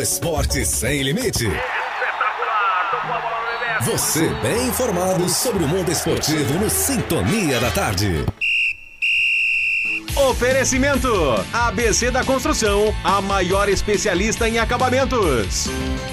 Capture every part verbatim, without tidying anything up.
esporte sem limite. Você bem informado sobre o mundo esportivo no Sintonia da Tarde. Oferecimento: A B C da Construção, a maior especialista em acabamentos.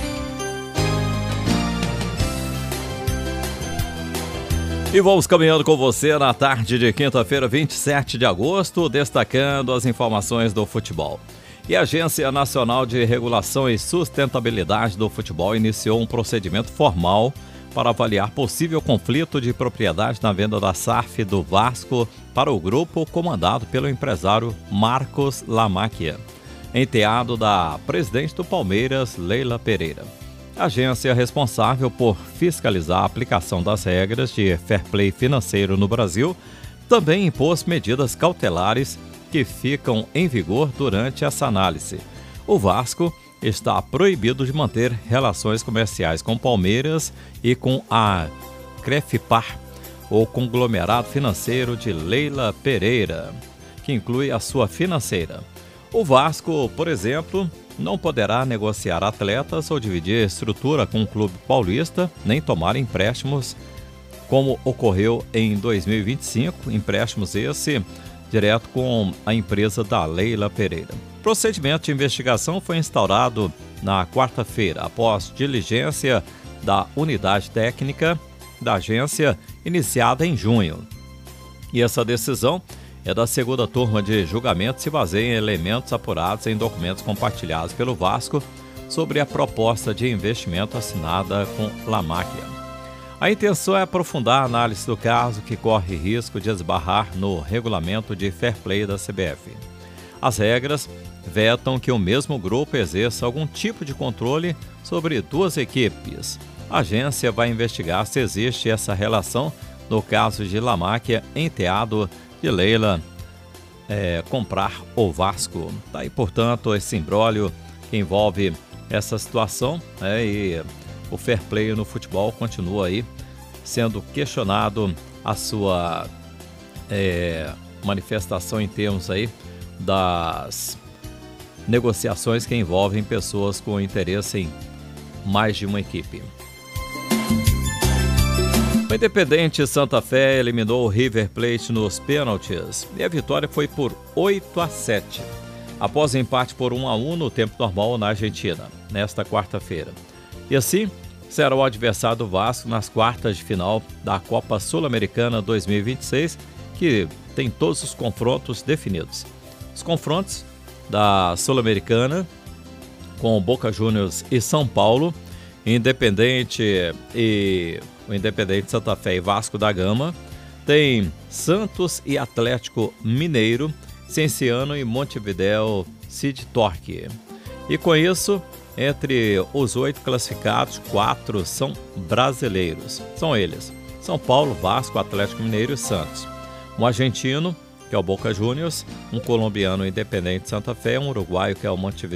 E vamos caminhando com você na tarde de quinta-feira, vinte e sete de agosto, destacando as informações do futebol. E a Agência Nacional de Regulação e Sustentabilidade do Futebol iniciou um procedimento formal para avaliar possível conflito de propriedade na venda da S A F do Vasco para o grupo comandado pelo empresário Marcos Lamacchia, enteado da presidente do Palmeiras, Leila Pereira. A agência responsável por fiscalizar a aplicação das regras de fair play financeiro no Brasil também impôs medidas cautelares que ficam em vigor durante essa análise. O Vasco está proibido de manter relações comerciais com Palmeiras e com a Crefipar, o conglomerado financeiro de Leila Pereira, que inclui a sua financeira. O Vasco, por exemplo, não poderá negociar atletas ou dividir estrutura com o clube paulista, nem tomar empréstimos, como ocorreu em dois mil e vinte e cinco, empréstimos esse direto com a empresa da Leila Pereira. O procedimento de investigação foi instaurado na quarta-feira, após diligência da unidade técnica da agência, iniciada em junho. E essa decisão é da segunda turma de julgamento, se baseia em elementos apurados em documentos compartilhados pelo Vasco sobre a proposta de investimento assinada com Lamacchia. A intenção é aprofundar a análise do caso, que corre risco de esbarrar no regulamento de fair play da C B F. As regras vetam que o mesmo grupo exerça algum tipo de controle sobre duas equipes. A agência vai investigar se existe essa relação no caso de Lamacchia, enteado de Leila, é, comprar o Vasco. Daí, portanto, esse imbróglio que envolve essa situação, né, e o fair play no futebol continua aí sendo questionado a sua é, manifestação em termos aí das negociações que envolvem pessoas com interesse em mais de uma equipe. O Independente Santa Fé eliminou o River Plate nos pênaltis e a vitória foi por oito a sete, após empate por um a um no tempo normal na Argentina, nesta quarta-feira. E assim, será o adversário do Vasco nas quartas de final da Copa Sul-Americana dois mil e vinte e seis, que tem todos os confrontos definidos. Os confrontos da Sul-Americana com Boca Juniors e São Paulo, Independente e o Independente Santa Fé e Vasco da Gama, tem Santos e Atlético Mineiro, Cienciano e Montevideo City Torque. E com isso, entre os oito classificados, quatro são brasileiros. São eles: São Paulo, Vasco, Atlético Mineiro e Santos. Um argentino, que é o Boca Juniors, um colombiano, Independente Santa Fé, um uruguaio, que é o Montevideo